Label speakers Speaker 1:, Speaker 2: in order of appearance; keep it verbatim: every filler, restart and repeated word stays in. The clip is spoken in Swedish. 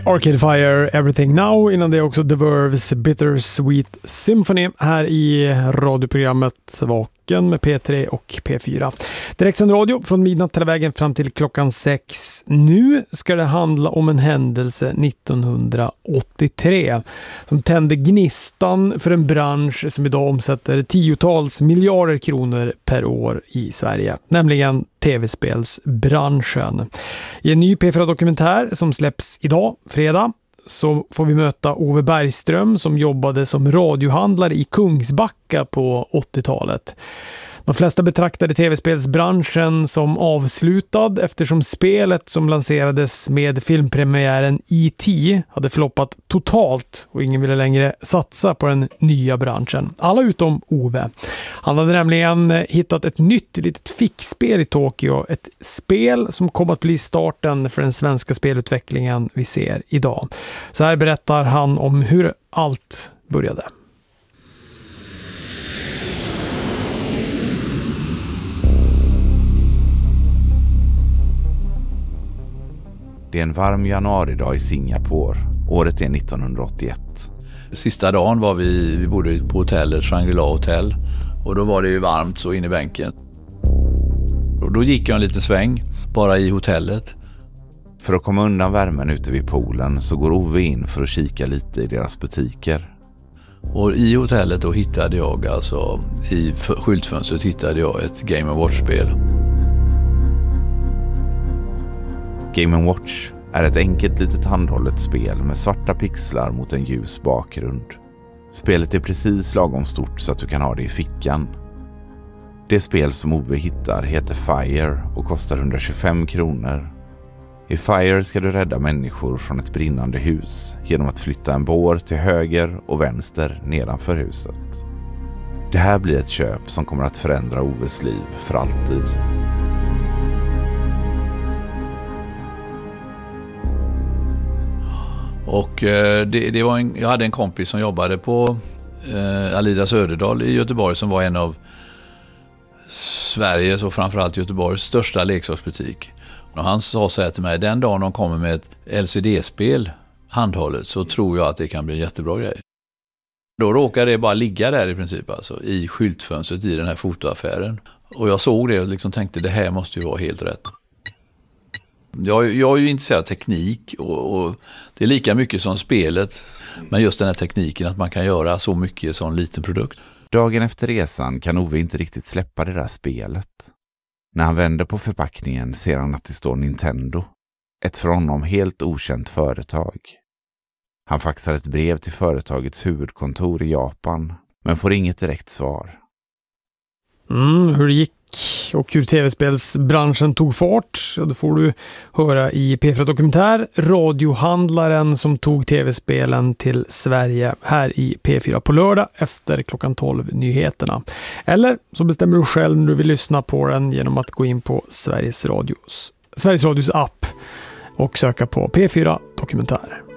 Speaker 1: Arcade Fire, Everything Now. Innan det också The Verve's Bittersweet Symphony här i radioprogrammet Vaken med P tre och P fyra. Direktsänd radio från midnatt hela vägen fram till klockan sex. Nu ska det handla om en händelse nittonhundraåttiotre som tände gnistan för en bransch som idag omsätter tiotals miljarder kronor per år i Sverige, nämligen tv-spelsbranschen. I en ny P fyra-dokumentär som släpps idag, fredag, så får vi möta Ove Bergström som jobbade som radiohandlare i Kungsbacka på åttiotalet. De flesta betraktade tv-spelsbranschen som avslutad eftersom spelet som lanserades med filmpremiären E T hade floppat totalt och ingen ville längre satsa på den nya branschen. Alla utom Ove. Han hade nämligen hittat ett nytt litet fickspel i Tokyo. Ett spel som kom att bli starten för den svenska spelutvecklingen vi ser idag. Så här berättar han om hur allt började.
Speaker 2: Det är en varm januaridag i Singapore. Året är nittonhundraåttioett.
Speaker 3: Sista dagen var vi, vi bodde på hotellet, Shangri-La Hotel. Och då var det ju varmt så in i bänken. Och då gick jag en liten sväng, bara i hotellet.
Speaker 2: För att komma undan värmen ute vid poolen så går Ove in för att kika lite i deras butiker.
Speaker 3: Och i hotellet då hittade jag, alltså i skyltfönstret hittade jag ett Game and Watch-spel.
Speaker 2: Game and Watch är ett enkelt litet handhållet spel med svarta pixlar mot en ljus bakgrund. Spelet är precis lagom stort så att du kan ha det i fickan. Det spel som Ove hittar heter Fire och kostar hundratjugofem kronor. I Fire ska du rädda människor från ett brinnande hus genom att flytta en bår till höger och vänster nedanför huset. Det här blir ett köp som kommer att förändra Oves liv för alltid.
Speaker 3: Och eh, det, det var en, jag hade en kompis som jobbade på eh, Alida Söderdal i Göteborg som var en av Sveriges och framförallt Göteborgs största leksaksbutik. Och han sa så här till mig, den dagen de kommer med ett L C D-spel handhållet så tror jag att det kan bli en jättebra grej. Då råkade det bara ligga där i princip, alltså i skyltfönstret i den här fotoaffären. Och jag såg det och liksom tänkte, det här måste ju vara helt rätt. Jag, jag är ju intresserad av teknik och, och det är lika mycket som spelet. Men just den här tekniken att man kan göra så mycket i en sån liten produkt.
Speaker 2: Dagen efter resan kan Ove inte riktigt släppa det där spelet. När han vänder på förpackningen ser han att det står Nintendo. Ett för honom helt okänt företag. Han faxar ett brev till företagets huvudkontor i Japan men får inget direkt svar.
Speaker 1: Mm, hur det gick och hur tv-spelsbranschen tog fart, ja, då får du höra i P fyra-dokumentär radiohandlaren som tog tv-spelen till Sverige här i P fyra på lördag efter klockan tolv nyheterna. Eller så bestämmer du själv när du vill lyssna på den genom att gå in på Sveriges Radios, Sveriges Radios app och söka på P fyra-dokumentär.